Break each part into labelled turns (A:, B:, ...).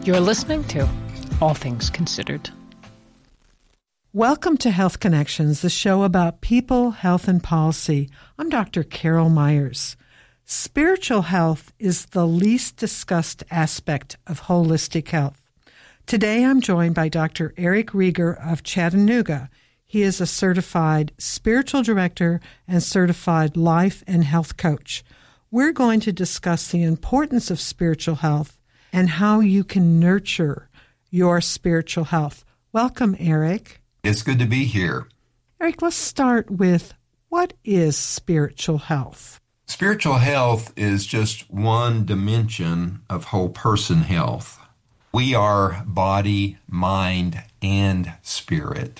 A: You're listening to All Things Considered.
B: Welcome to Health Connections, the show about people, health, and policy. I'm Dr. Carol Myers. Spiritual health is the least discussed aspect of holistic health. Today I'm joined by Dr. Eric Rieger of Chattanooga. He is a certified spiritual director and certified life and health coach. We're going to discuss the importance of spiritual health and how you can nurture your spiritual health. Welcome, Eric.
C: It's good to be here.
B: Eric, let's start with, what is spiritual health?
C: Spiritual health is just one dimension of whole person health. We are body, mind, and spirit.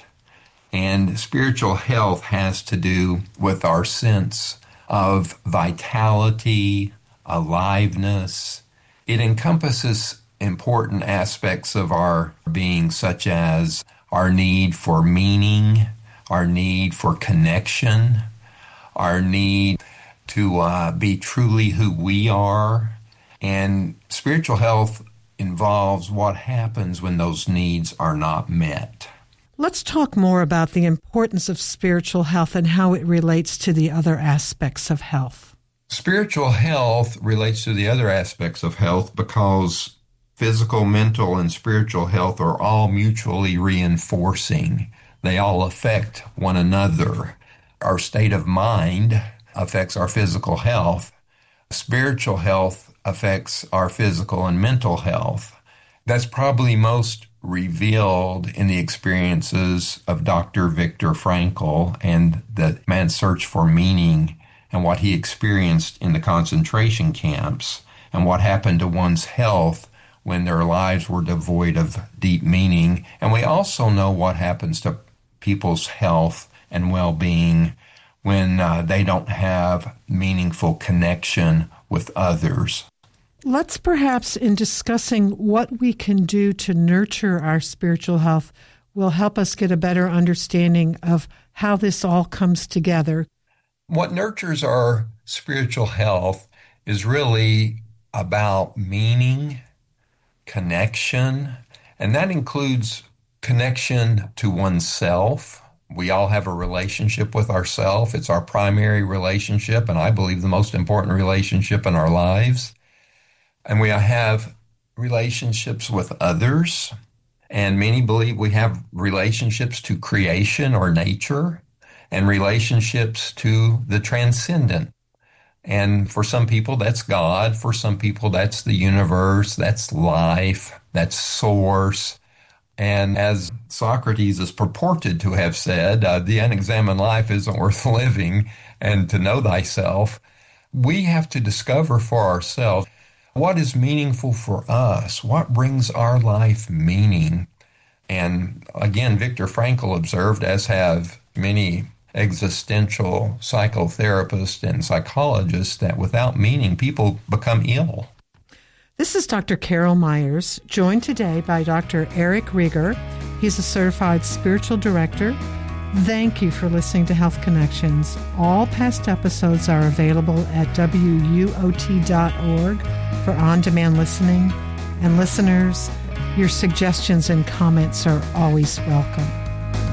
C: And spiritual health has to do with our sense of vitality, aliveness. It encompasses important aspects of our being, such as our need for meaning, our need for connection, our need to be truly who we are. And spiritual health involves what happens when those needs are not met.
B: Let's talk more about the importance of spiritual health and how it relates to the other aspects of health.
C: Spiritual health relates to the other aspects of health because physical, mental, and spiritual health are all mutually reinforcing. They all affect one another. Our state of mind affects our physical health. Spiritual health affects our physical and mental health. That's probably most revealed in the experiences of Dr. Viktor Frankl and the man's search for meaning and what he experienced in the concentration camps and what happened to one's health when their lives were devoid of deep meaning. And we also know what happens to people's health and well-being when they don't have meaningful connection with others.
B: Let's perhaps, in discussing what we can do to nurture our spiritual health, will help us get a better understanding of how this all comes together.
C: What nurtures our spiritual health is really about meaning, connection, and that includes connection to oneself. We all have a relationship with ourself. It's our primary relationship, and I believe the most important relationship in our lives. And we have relationships with others, and many believe we have relationships to creation or nature, and relationships to the transcendent. And for some people, that's God. For some people, that's the universe, that's life, that's source. And as Socrates is purported to have said, the unexamined life isn't worth living, and to know thyself, we have to discover for ourselves what is meaningful for us, what brings our life meaning. And again, Viktor Frankl observed, as have many existential psychotherapists and psychologists, that without meaning, people become ill.
B: This is Dr. Carol Myers, joined today by Dr. Eric Rieger. He's a certified spiritual director. Thank you for listening to Health Connections. All past episodes are available at WUOT.org for on-demand listening. And listeners, your suggestions and comments are always welcome.